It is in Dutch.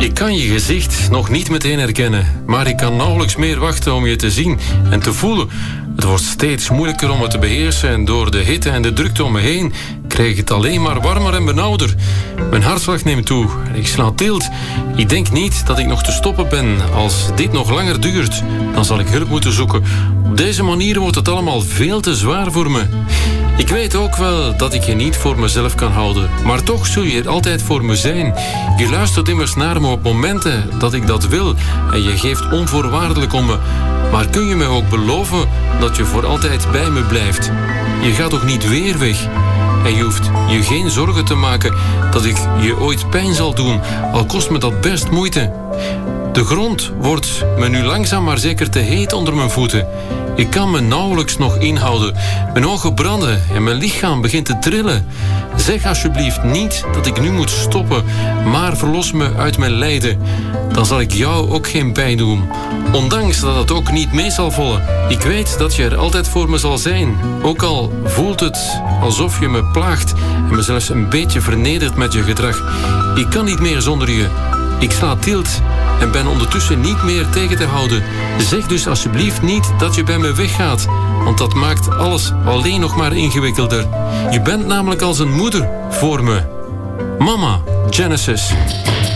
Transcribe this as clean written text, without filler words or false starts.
Ik kan je gezicht nog niet meteen herkennen, maar ik kan nauwelijks meer wachten om je te zien en te voelen. Het wordt steeds moeilijker om het te beheersen en door de hitte en de drukte om me heen krijg ik het alleen maar warmer en benauwder. Mijn hartslag neemt toe en ik sla tilt. Ik denk niet dat ik nog te stoppen ben. Als dit nog langer duurt, dan zal ik hulp moeten zoeken. Op deze manier wordt het allemaal veel te zwaar voor me. Ik weet ook wel dat ik je niet voor mezelf kan houden, maar toch zul je er altijd voor me zijn. Je luistert immers naar me op momenten dat ik dat wil en je geeft onvoorwaardelijk om me. Maar kun je me ook beloven dat je voor altijd bij me blijft? Je gaat toch niet weer weg? En je hoeft je geen zorgen te maken dat ik je ooit pijn zal doen, al kost me dat best moeite. De grond wordt me nu langzaam maar zeker te heet onder mijn voeten. Ik kan me nauwelijks nog inhouden. Mijn ogen branden en mijn lichaam begint te trillen. Zeg alsjeblieft niet dat ik nu moet stoppen, maar verlos me uit mijn lijden. Dan zal ik jou ook geen pijn doen. Ondanks dat het ook niet mee zal vallen. Ik weet dat je er altijd voor me zal zijn. Ook al voelt het alsof je me plaagt en me zelfs een beetje vernedert met je gedrag. Ik kan niet meer zonder je. Ik sla tilt en ben ondertussen niet meer tegen te houden. Zeg dus alsjeblieft niet dat je bij me weggaat, want dat maakt alles alleen nog maar ingewikkelder. Je bent namelijk als een moeder voor me. Mama, Genesis.